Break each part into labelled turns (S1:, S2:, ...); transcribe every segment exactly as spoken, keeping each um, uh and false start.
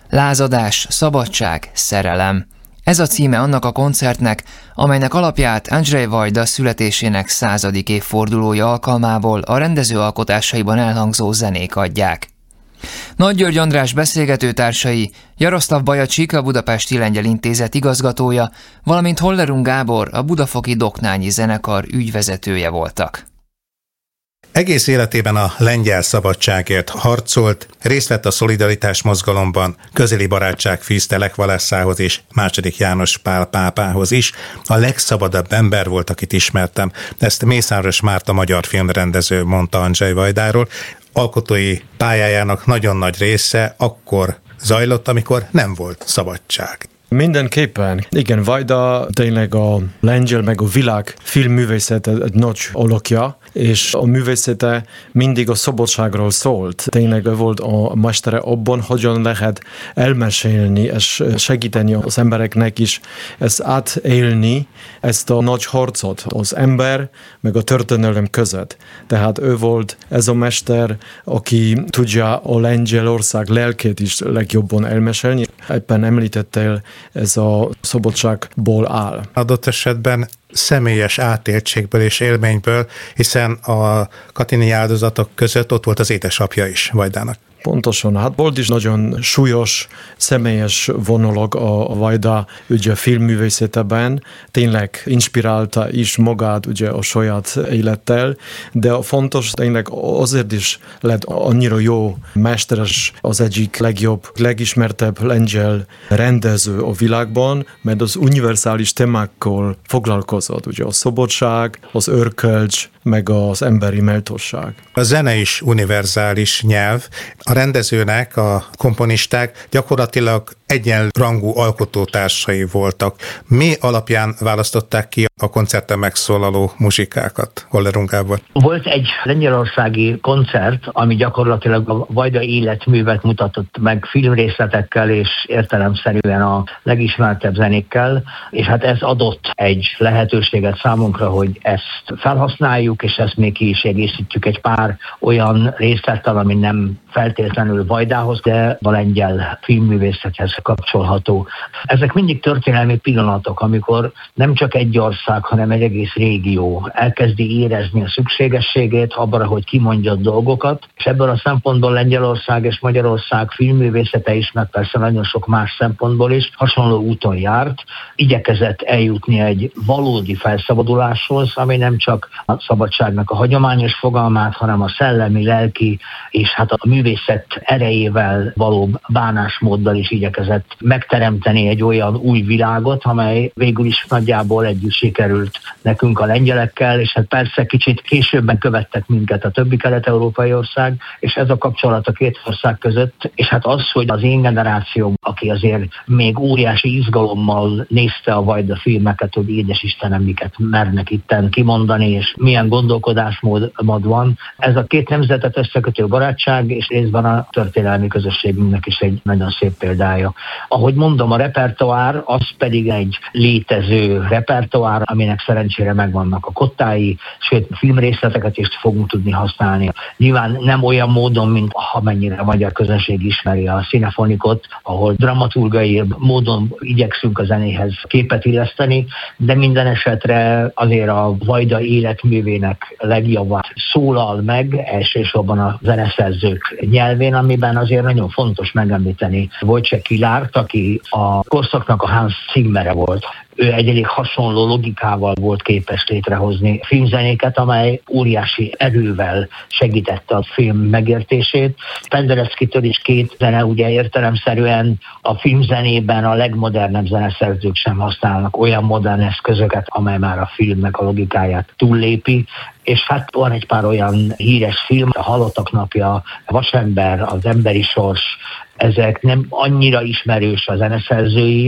S1: Lázadás, szabadság, szerelem. Ez a címe annak a koncertnek, amelynek alapját Andrzej Wajda születésének századik évfordulója alkalmából a rendező alkotásaiban elhangzó zenék adják. Nagy György András beszélgetőtársai, Jaroszlav Bajacsik, a Budapesti Lengyel Intézet igazgatója, valamint Hollerung Gábor, a budafoki Doknányi zenekar ügyvezetője voltak.
S2: Egész életében a lengyel szabadságért harcolt, részt vett a szolidaritás mozgalomban, közeli barátság fűzte Lech Walesszához és második János Pál pápához is. A legszabadabb ember volt, akit ismertem. Ezt Mészáros Márta magyar filmrendező mondta Andrzej Wajdáról. Alkotói pályájának nagyon nagy része akkor zajlott, amikor nem volt szabadság.
S3: Mindenképpen. Igen, Wajda tényleg a lengyel meg a világ filmművészet egy nagy alakja, és a művészete mindig a szabadságról szólt. Tényleg volt a mestere abban, hogyan lehet elmesélni és segíteni az embereknek is ezt átélni, ezt a nagy harcot az ember meg a történelem között. Tehát ő volt ez a mester, aki tudja a Lengyelország lelkét is legjobban elmesélni. Ebben említettél, ez a szabadságból áll.
S2: Adott esetben személyes átéltségből és élményből, hiszen a katyini áldozatok között ott volt az édesapja is Wajdának.
S3: Pontosan, hát volt is nagyon súlyos, személyes vonalak a Wajda ugye filmművészetben, tényleg inspirálta is magát ugye a saját élettel, de a fontos tényleg azért is lett annyira jó mesteres, az egyik legjobb, legismertebb lengyel rendező a világban, mert az univerzális témákkal foglalkozott, ugye a szabadság, az örökölcs, meg az emberi méltóság.
S2: A zene is univerzális nyelv. A rendezőnek a komponisták gyakorlatilag egyenrangú alkotótársai voltak. Mi alapján választották ki a koncerten megszólaló muzsikákat, Hollerung Gábor?
S4: Volt egy lengyelországi koncert, ami gyakorlatilag a Wajda életművet mutatott meg filmrészletekkel és értelemszerűen a legismertebb zenékkel, és hát ez adott egy lehetőséget számunkra, hogy ezt felhasználjuk, és ezt még ki is egészítjük egy pár olyan részlettel, ami nem feltétlenül Wajdához, de a lengyel filmművészethez kapcsolható. Ezek mindig történelmi pillanatok, amikor nem csak egy ország, hanem egy egész régió elkezdi érezni a szükségességét abban, hogy kimondja a dolgokat, és ebből a szempontból Lengyelország és Magyarország filmművészete is, meg persze nagyon sok más szempontból is hasonló úton járt, igyekezett eljutni egy valódi felszabaduláshoz, ami nem csak a szabadságnak a hagyományos fogalmát, hanem a szellemi, lelki és hát a művészet erejével való bánásmóddal is igyekezett megteremteni egy olyan új világot, amely végül is nagyjából együtt sikerült nekünk a lengyelekkel, és hát persze kicsit későbben követtek minket a többi kelet-európai ország, és ez a kapcsolat a két ország között, és hát az, hogy az én generációm, aki azért még óriási izgalommal nézte a Wajda filmeket, hogy édes Istenem, miket mernek itten kimondani, és milyen gondolkodásmód van. Ez a két nemzetet összekötő barátság, és részben a történelmi közösségünknek is egy nagyon szép példája. Ahogy mondom, a repertoár az pedig egy létező repertoár, aminek szerencsére megvannak a kottái, sőt filmrészleteket is fogunk tudni használni. Nyilván nem olyan módon, mint amennyire a magyar közönség ismeri a Cinefonikot, ahol dramaturgai módon igyekszünk a zenéhez képet illeszteni, de minden esetre azért a Wajda életművének legjavát szólal meg, elsősorban a zeneszerzők nyelvén, amiben azért nagyon fontos megemlíteni Wojciech Kilárt, aki a korszaknak a Hans Zimmere volt. Ő egy elég hasonló logikával volt képes létrehozni filmzenéket, amely óriási erővel segítette a film megértését. Pendereckitől is két zene, ugye értelemszerűen a filmzenében a legmodernebb zeneszerzők sem használnak olyan modern eszközöket, amely már a filmnek a logikáját túllépi. És hát van egy pár olyan híres film, a Halottak napja, a Vasember, az Emberi sors, ezek nem annyira ismerős a zeneszerzői,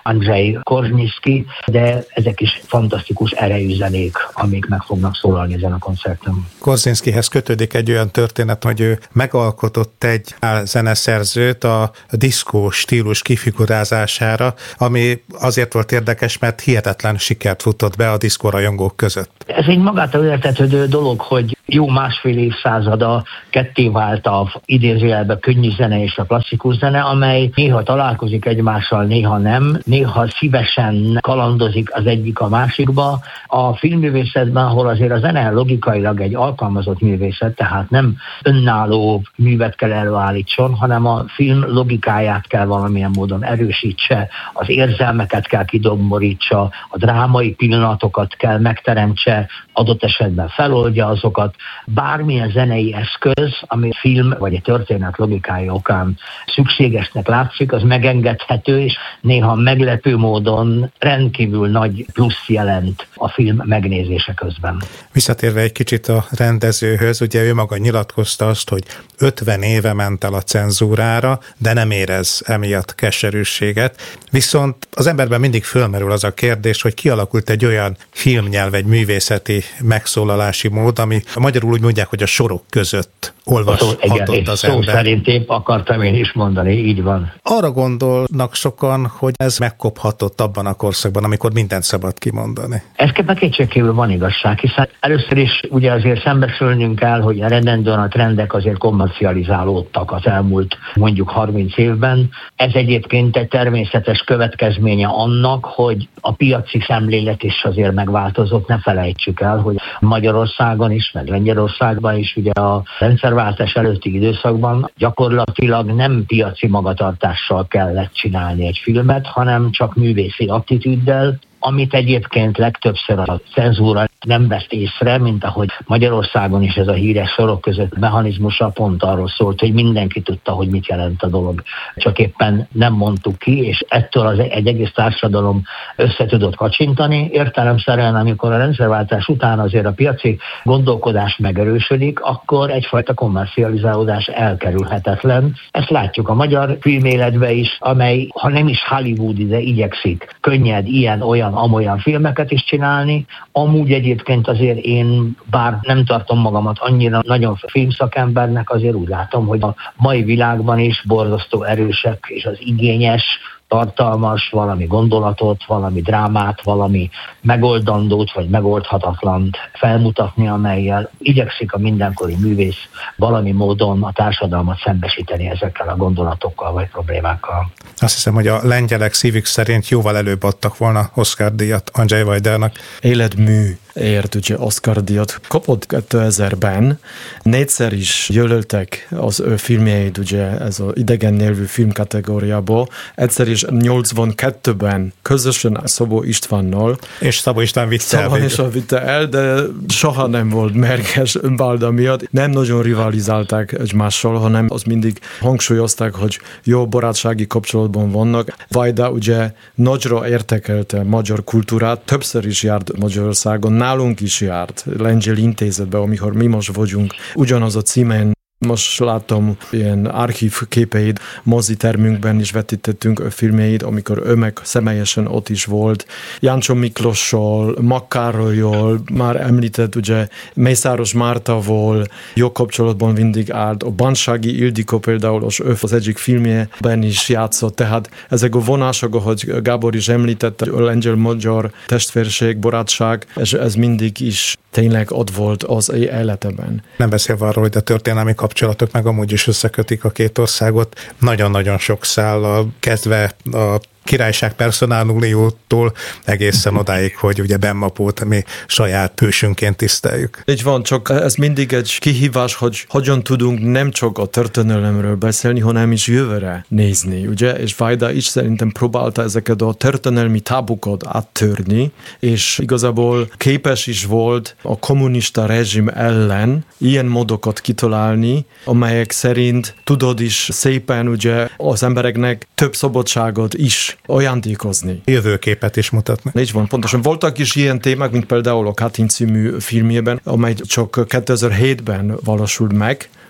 S4: Andrzej Korzeniszki, de ezek is fantasztikus erejű zenék, amik meg fognak szólalni ezen a koncerten.
S2: Korzeniszkihez kötődik egy olyan történet, hogy ő megalkotott egy zeneszerzőt a diszkó stílus kifigurázására, ami azért volt érdekes, mert hihetetlen sikert futott be a diszkórajongók között.
S4: Ez egy magától értetődő dolog, hogy jó másfél évszázada ketté vált a idézőjelben könnyű zene és a klasszikus zene, amely néha találkozik egymással, néha nem, néha szívesen kalandozik az egyik a másikba. A filmművészetben, ahol azért a zene logikailag egy alkalmazott művészet, tehát nem önálló művet kell előállítson, hanem a film logikáját kell valamilyen módon erősítse, az érzelmeket kell kidomborítsa, a drámai pillanatokat kell megteremtse, adott esetben feloldja azokat. Bármilyen zenei eszköz, ami film vagy egy történet logikája okán szükségesnek látszik, az megengedhető, és néha meglepő módon rendkívül nagy plusz jelent a film megnézése közben.
S2: Visszatérve egy kicsit a rendezőhöz, ugye ő maga nyilatkozta azt, hogy ötven éve ment el a cenzúrára, de nem érez emiatt keserűséget. Viszont az emberben mindig fölmerül az a kérdés, hogy kialakult egy olyan filmnyelv, egy művészeti megszólalási mód, ami magyarul úgy mondják, hogy a sorok között olvashatott az
S4: szó
S2: ember.
S4: szerint épp akartam én is mondani, így van.
S2: Arra gondolnak sokan, hogy ez megkophatott abban a korszakban, amikor mindent szabad kimondani.
S4: Ez kétségkívül van igazság, hiszen először is ugye azért szembesülnünk kell, hogy eredendően a trendek azért kommercializálódtak az elmúlt mondjuk harminc évben. Ez egyébként egy természetes következménye annak, hogy a piaci szemlélet is azért megváltozott. Ne felejtsük el, hogy Magyarországon is, meg Lengyelországban is ugye a rendszerváltás előtti időszakban gyakorlatilag nem piaci magatartással kellett csinálni egy filmet, hanem csak művészi attitűddel, amit egyébként legtöbbször a cenzúra nem vett észre, mint ahogy Magyarországon is ez a híres sorok között mechanizmusa pont arról szólt, hogy mindenki tudta, hogy mit jelent a dolog. Csak éppen nem mondtuk ki, és ettől az egy egész társadalom össze tudott kacsintani. Értelemszerűen, amikor a rendszerváltás után azért a piaci gondolkodás megerősödik, akkor egyfajta kommercializálódás elkerülhetetlen. Ezt látjuk a magyar filméletben is, amely, ha nem is hollywoodi, de igyekszik könnyed, ilyen, olyan, amolyan filmeket is csinálni. Amúgy egyébként azért én, bár nem tartom magamat annyira nagyon filmszakembernek, azért úgy látom, hogy a mai világban is borzasztó erősek és az igényes, tartalmas valami gondolatot, valami drámát, valami megoldandót vagy megoldhatatlant felmutatni, amellyel igyekszik a mindenkori művész valami módon a társadalmat szembesíteni ezekkel a gondolatokkal vagy problémákkal.
S2: Azt hiszem, hogy a lengyelek szívük szerint jóval előbb adtak volna Oscar-díjat Andrzej Wajdának.
S3: Életmű ért ugye Oscar-díjat kapott kétezerben. Négyszer is jelöltek az ő filmjeit ugye ez az idegen nyelvű film kategóriából. Egyszer is nyolcvankettőben közösen Szabó Istvánnal.
S2: És Szabó István vitte el.
S3: Szabó István vitte el, de soha nem volt mérges Balda miatt. Nem nagyon rivalizálták egymással, hanem az mindig hangsúlyozták, hogy jó barátsági kapcsolatban vannak. Vajda ugye nagyra értékelte magyar kultúrát, többször is járt Magyarországon, nálunk is járt, Lengyel Intézetben, amikor mi most vagyunk, ugyanaz a címen. Most látom ilyen archív képeit, mozitermünkben is vetítettünk a filmjeit, amikor ő meg személyesen ott is volt. Jancsó Miklossal, Makkárolyjal, már említett ugye Mészáros Mártával, jó kapcsolatban mindig állt. A Bansági Ildikó például az, az egyik filmjében is játszott, tehát ezek a vonások, ahogy Gábor is említette, a lengyel-magyar testvérség, barátság, ez, ez mindig is tényleg ott volt az életeben.
S2: Nem beszélve arról, hogy a történelmi kapcsolatok meg amúgy is összekötik a két országot. Nagyon-nagyon sok szállal, kezdve a királyság personáliótól egészen odáig, hogy ugye Benmapót mi saját hősünként tiszteljük.
S3: Így van, csak ez mindig egy kihívás, hogy hogyan tudunk nem csak a történelemről beszélni, hanem is jövőre nézni, ugye? És Vajda is szerintem próbálta ezeket a történelmi tábukat áttörni, és igazából képes is volt a kommunista rezsim ellen ilyen módokat kitalálni, amelyek szerint tudod is szépen ugye az embereknek több szabadságot is ajándékozni.
S2: Jövőképet is mutatni.
S3: Így van, pontosan. Voltak is ilyen témák, mint például a Katyn című filmjében, amely csak kétezer-hétben valósult meg,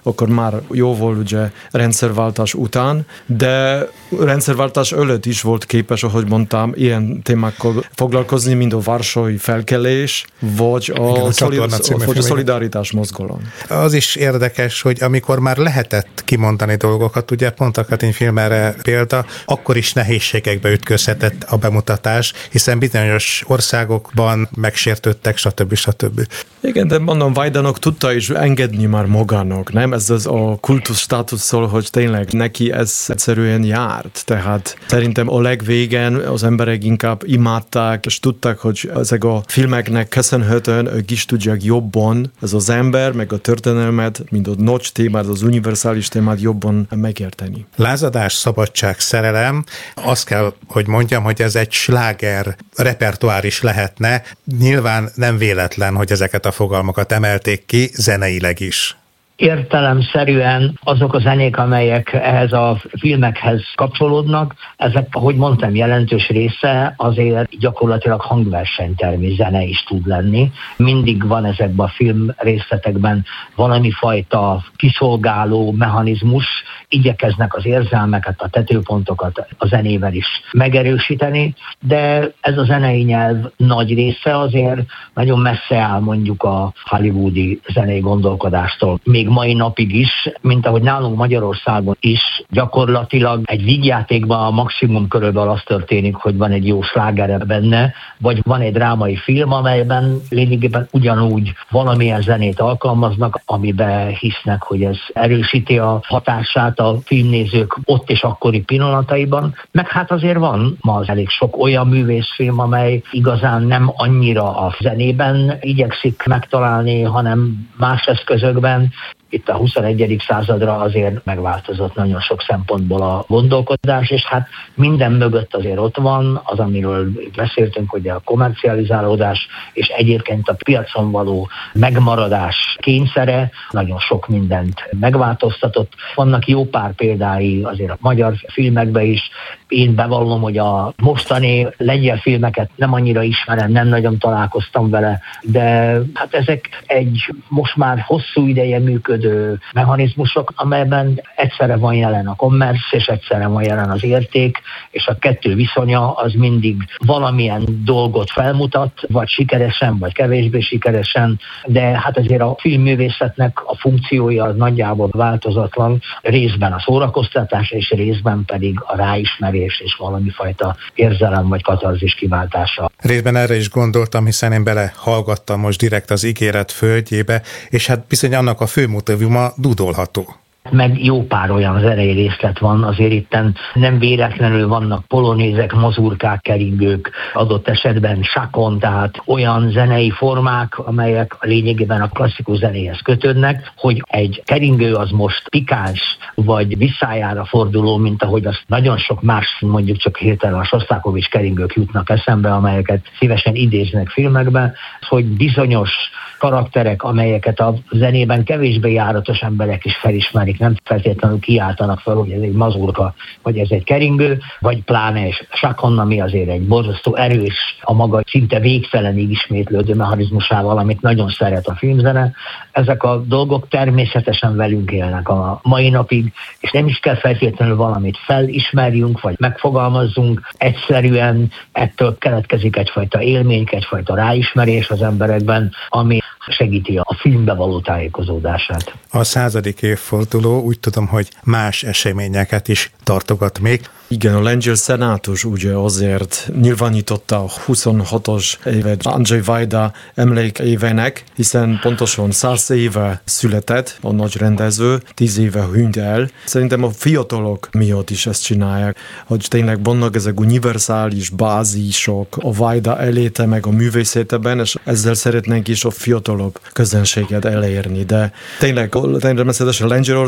S3: akkor már jó volt ugye rendszerváltás után, de rendszerváltás előtt is volt képes, ahogy mondtam, ilyen témákkal foglalkozni, mint a varsói felkelés, vagy a,
S2: Igen, a,
S3: szolid- vagy a szolidaritás mozgalom.
S2: Az is érdekes, hogy amikor már lehetett kimondani dolgokat, ugye pont a Katyn film erre példa, akkor is nehézségekbe ütközhetett a bemutatás, hiszen bizonyos országokban megsértődtek, stb. stb.
S3: Igen, de mondom, Vajdának tudta is engedni már magának, nem? Ez az a kultusz státuszról, hogy tényleg neki ez egyszerűen járt. Tehát szerintem a legvégen az emberek inkább imádták, és tudták, hogy ezek a filmeknek köszönhetően ők is tudják jobban ez az ember, meg a történelmet, mint a nagy témát, az univerzális témát jobban megérteni.
S2: Lázadás, szabadság, szerelem. Azt kell, hogy mondjam, hogy ez egy sláger repertoár is lehetne. Nyilván nem véletlen, hogy ezeket a fogalmakat emelték ki, zeneileg is.
S4: Értelemszerűen azok a zenék, amelyek ehhez a filmekhez kapcsolódnak, ezek, ahogy mondtam, jelentős része azért gyakorlatilag hangversenytermi zene is tud lenni. Mindig van ezekben a film részletekben valami fajta kiszolgáló mechanizmus, igyekeznek az érzelmeket, a tetőpontokat a zenével is megerősíteni, de ez a zenei nyelv nagy része azért nagyon messze áll mondjuk a hollywoodi zenei gondolkodástól. Még mai napig is, mint ahogy nálunk Magyarországon is, gyakorlatilag egy vígjátékban a maximum körülbelül az történik, hogy van egy jó sláger benne, vagy van egy drámai film, amelyben lényegében ugyanúgy valamilyen zenét alkalmaznak, amiben hisznek, hogy ez erősíti a hatását a filmnézők ott és akkori pillanataiban. Meg hát azért van ma az elég sok olyan művészfilm, amely igazán nem annyira a zenében igyekszik megtalálni, hanem más eszközökben. Itt a huszonegyedik századra azért megváltozott nagyon sok szempontból a gondolkodás, és hát minden mögött azért ott van az, amiről beszéltünk, hogy a komercializálódás és egyébként a piacon való megmaradás kényszere nagyon sok mindent megváltoztatott. Vannak jó pár példái azért a magyar filmekben is. Én bevallom, hogy a mostani lengyel filmeket nem annyira ismerem, nem nagyon találkoztam vele, de hát ezek egy most már hosszú ideje működő mechanizmusok, amelyben egyszerre van jelen a commerce, és egyszerre van jelen az érték, és a kettő viszonya az mindig valamilyen dolgot felmutat, vagy sikeresen, vagy kevésbé sikeresen, de hát azért a filmművészetnek a funkciója az nagyjából változatlan, részben a szórakoztatás, és részben pedig a ráismerés és valami fajta érzelem vagy katarzis kiváltása.
S2: Részben erre is gondoltam, hiszen én belehallgattam most direkt az ígéret földjébe, és hát bizony annak a fő motívuma dúdolható.
S4: Meg jó pár olyan zenei részlet van, azért itten nem véletlenül vannak polonézek, mazurkák, keringők, adott esetben sakon, tehát olyan zenei formák, amelyek a lényegében a klasszikus zenéhez kötődnek, hogy egy keringő az most pikáns, vagy visszájára forduló, mint ahogy azt nagyon sok más, mondjuk csak hirtelen a Sosztákovics keringők jutnak eszembe, amelyeket szívesen idéznek filmekben, hogy bizonyos karakterek, amelyeket a zenében kevésbé járatos emberek is felismerik, nem feltétlenül kiáltanak fel, hogy ez egy mazurka, vagy ez egy keringő, vagy pláne és sakon, ami azért egy borzasztó erős, a maga szinte végtelenig ismétlődő mechanizmusával, amit nagyon szeret a filmzene. Ezek a dolgok természetesen velünk élnek a mai napig, és nem is kell feltétlenül valamit felismerjünk, vagy megfogalmazzunk. Egyszerűen ettől keletkezik egyfajta élmény, egyfajta ráismerés az emberekben, ami segíti a filmbe való tájékozódását.
S2: A századik évforduló úgy tudom, hogy más eseményeket is tartogat még.
S3: Igen, a lengyel szenátus ugye azért nyilvánította a huszonhatos évet Andrzej Wajda emlékévének, hiszen pontosan száz éve született a nagy rendező, tíz éve hunyt el. Szerintem a fiatalok miatt is ezt csinálják, hogy tényleg vannak ezek univerzális bázisok a Wajda eléte meg a művészetben, és ezzel szeretnénk is a fiatalok közönséget elérni. De tényleg természetesen Lengyelország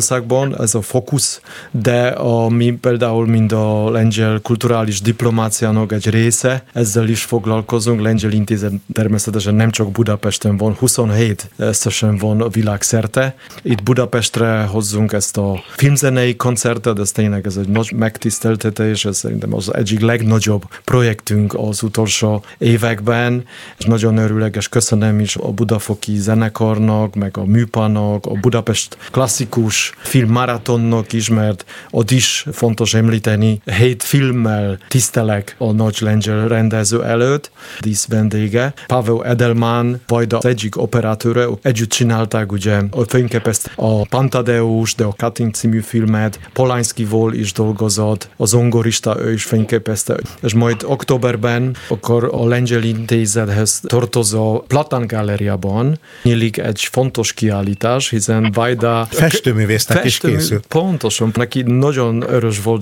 S3: Magyarországban, ez a fókusz, de a, mi például, mint a lengyel kulturális diplomáciának egy része, ezzel is foglalkozunk. Lengyel intézet természetesen nem csak Budapesten van, huszonhét összesen van a világszerte. Itt Budapestre hozzunk ezt a filmzenei koncertet, ez tényleg ez egy nagy megtiszteltetés, ez szerintem az egyik legnagyobb projektünk az utolsó években, és nagyon örülök, és köszönöm is a Budafoki zenekarnak, meg a Műpának, a Budapest klasszikus filmmaratonnak is, mert ott is fontos említeni, hét filmmel tisztelek a nagy lengyel rendező előtt, dísz vendége. Paweł Edelman, Vajda az egyik operatőre, együtt csinálták ugye a fényképezt a Pantadeus, de a Katyn című filmet, Polanskival is dolgozott, a zongorista ő is fényképezte, és majd októberben akkor a Lengyel Intézethez tartozó Platán Galériában nyílik egy fontos kiállítás, hiszen Vajda
S2: festőművésznek is készült.
S3: Pontosan, neki nagyon örös volt